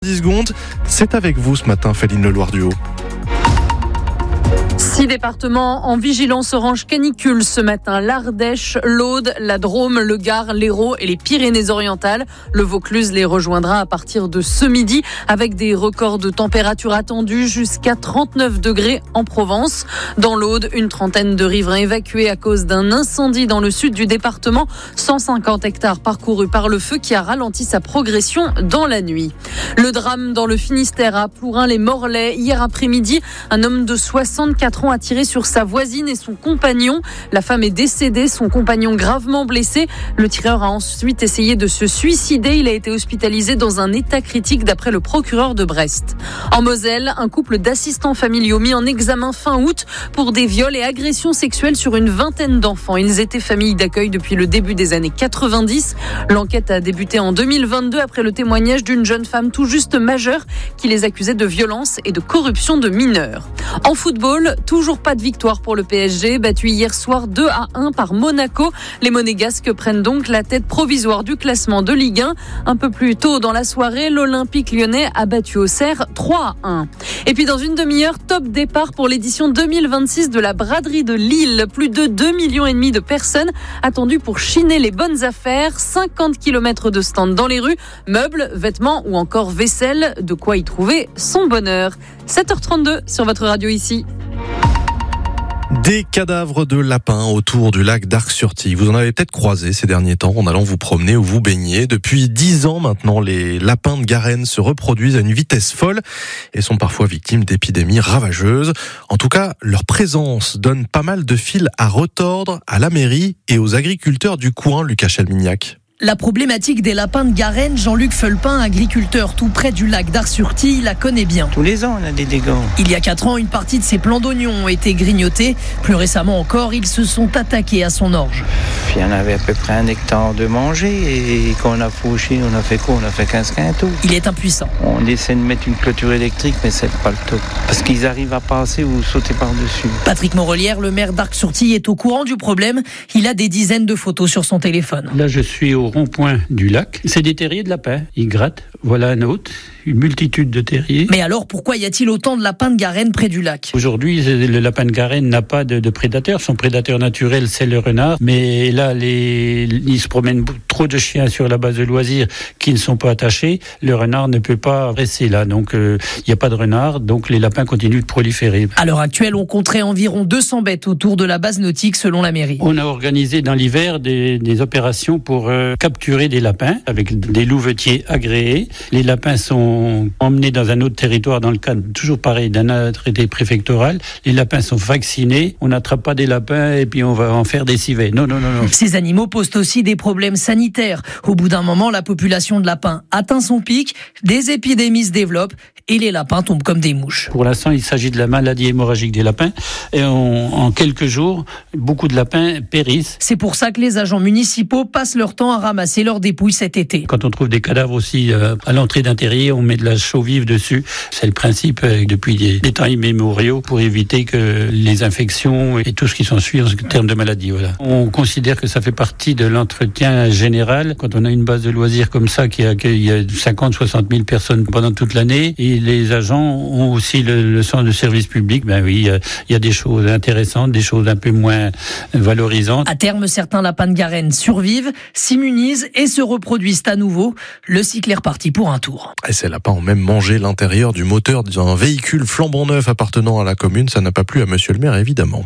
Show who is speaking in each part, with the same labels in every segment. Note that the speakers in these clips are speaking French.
Speaker 1: 10 secondes, c'est avec vous ce matin, Féline Leloir-Duhaut.
Speaker 2: 6 départements en vigilance orange canicule ce matin. L'Ardèche, l'Aude, la Drôme, le Gard, l'Hérault et les Pyrénées-Orientales. Le Vaucluse les rejoindra à partir de ce midi avec des records de température attendus jusqu'à 39 degrés en Provence. Dans l'Aude, une trentaine de riverains évacués à cause d'un incendie dans le sud du département. 150 hectares parcourus par le feu qui a ralenti sa progression dans la nuit. Le drame dans le Finistère à Plourin-les-Morlaix. Hier après-midi, un homme de 64 ans a tiré sur sa voisine et son compagnon. La femme est décédée, son compagnon gravement blessé. Le tireur a ensuite essayé de se suicider. Il a été hospitalisé dans un état critique d'après le procureur de Brest. En Moselle, un couple d'assistants familiaux mis en examen fin août pour des viols et agressions sexuelles sur une vingtaine d'enfants. Ils étaient famille d'accueil depuis le début des années 90. L'enquête a débuté en 2022 après le témoignage d'une jeune femme tout juste majeure qui les accusait de violence et de corruption de mineurs. En football, toujours pas de victoire pour le PSG, battu hier soir 2-1 par Monaco. Les Monégasques prennent donc la tête provisoire du classement de Ligue 1. Un peu plus tôt dans la soirée, l'Olympique lyonnais a battu Auxerre 3-1. Et puis dans une demi-heure, top départ pour l'édition 2026 de la braderie de Lille. Plus de 2,5 millions de personnes attendues pour chiner les bonnes affaires. 50 km de stands dans les rues, meubles, vêtements ou encore vaisselle. De quoi y trouver son bonheur. 7h32 sur votre radio ici.
Speaker 1: Des cadavres de lapins autour du lac d'Arc-sur-Tille. Vous en avez peut-être croisé ces derniers temps en allant vous promener ou vous baigner. Depuis 10 ans maintenant, les lapins de Garenne se reproduisent à une vitesse folle et sont parfois victimes d'épidémies ravageuses. En tout cas, leur présence donne pas mal de fil à retordre à la mairie et aux agriculteurs du coin, Lucas Chalmignac.
Speaker 3: La problématique des lapins de Garenne, Jean-Luc Felpin, agriculteur tout près du lac d'Arc-sur-Tille, la connaît bien.
Speaker 4: Tous les ans, on a des dégâts.
Speaker 3: Il y a 4 ans, une partie de ses plants d'oignons ont été grignotés. Plus récemment encore, ils se sont attaqués à son orge.
Speaker 4: Il y en avait à peu près 1 hectare de manger et quand on a fauché, on a fait quoi? On a fait 15 quintaux.
Speaker 3: Il est impuissant.
Speaker 4: On essaie de mettre une clôture électrique, mais c'est pas le top. Parce qu'ils arrivent à passer ou sauter par-dessus.
Speaker 3: Patrick Morelière, le maire d'Arc-sur-Tille, est au courant du problème. Il a des dizaines de photos sur son téléphone.
Speaker 5: Là, je suis au rond-point du lac. C'est des terriers de lapins. Ils grattent. Voilà un autre. Une multitude de terriers.
Speaker 3: Mais alors, pourquoi y a-t-il autant de lapins de Garenne près du lac?
Speaker 5: Aujourd'hui, le lapin de Garenne n'a pas de prédateur. Son prédateur naturel, c'est le renard. Mais là, il se promène trop de chiens sur la base de loisirs qui ne sont pas attachés. Le renard ne peut pas rester là. Donc, il n'y a pas de renard. Donc, les lapins continuent de proliférer.
Speaker 3: À l'heure actuelle, on compterait environ 200 bêtes autour de la base nautique, selon la mairie.
Speaker 5: On a organisé dans l'hiver des opérations pour capturer des lapins avec des louvetiers agréés. Les lapins sont emmenés dans un autre territoire dans le cadre, toujours pareil, d'un arrêté préfectoral. Les lapins sont vaccinés. On n'attrape pas des lapins et puis on va en faire des civets. Non.
Speaker 3: Ces animaux posent aussi des problèmes sanitaires. Au bout d'un moment, la population de lapins atteint son pic, des épidémies se développent et les lapins tombent comme des mouches.
Speaker 5: Pour l'instant, il s'agit de la maladie hémorragique des lapins et en quelques jours, beaucoup de lapins périssent.
Speaker 3: C'est pour ça que les agents municipaux passent leur temps à ramasser leurs dépouilles cet été.
Speaker 5: Quand on trouve des cadavres aussi à l'entrée d'un terrier, on met de la chaux vive dessus. C'est le principe depuis des temps immémoriaux pour éviter que les infections et tout ce qui s'ensuit en termes de maladies. Voilà. On considère que ça fait partie de l'entretien général. Quand on a une base de loisirs comme ça qui accueille 50-60 000 personnes pendant toute l'année et les agents ont aussi le sens de service public, ben oui, il y a des choses intéressantes, des choses un peu moins valorisantes.
Speaker 3: À terme, certains lapins de Garenne survivent, s'immunisent et se reproduisent à nouveau. Le cycle est reparti pour un tour.
Speaker 1: Et ces lapins ont même mangé l'intérieur du moteur d'un véhicule flambant neuf appartenant à la commune. Ça n'a pas plu à monsieur le maire, évidemment.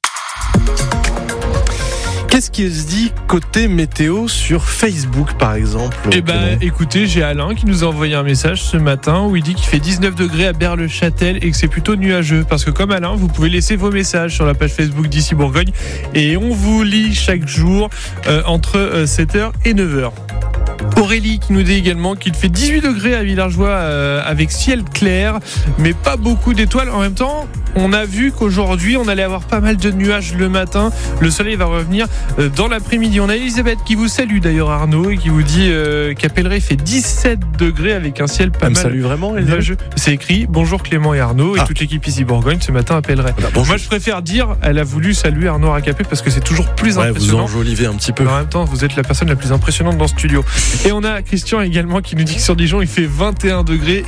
Speaker 1: Qu'est-ce qui se dit côté météo sur Facebook, par exemple?
Speaker 6: Écoutez, j'ai Alain qui nous a envoyé un message ce matin où il dit qu'il fait 19 degrés à Ber-le-Châtel et que c'est plutôt nuageux. Parce que comme Alain, vous pouvez laisser vos messages sur la page Facebook d'ici Bourgogne et on vous lit chaque jour entre 7h et 9h. Aurélie qui nous dit également qu'il fait 18 degrés à Villageois avec ciel clair, mais pas beaucoup d'étoiles. En même temps, on a vu qu'aujourd'hui, on allait avoir pas mal de nuages le matin. Le soleil va revenir dans l'après-midi. On a Elisabeth qui vous salue d'ailleurs, Arnaud, et qui vous dit qu'à Pèleray fait 17 degrés avec un ciel pas mal.
Speaker 1: Salut vraiment, Elisabeth.
Speaker 6: C'est écrit bonjour Clément et Arnaud et toute l'équipe ici Bourgogne ce matin à Pèleray. Moi, je préfère dire elle a voulu saluer Arnaud Racapé parce que c'est toujours plus impressionnant.
Speaker 1: Vous enjolivez un petit peu.
Speaker 6: En même temps, vous êtes la personne la plus impressionnante dans ce studio. Et on a Christian également qui nous dit que sur Dijon, il fait 21 degrés.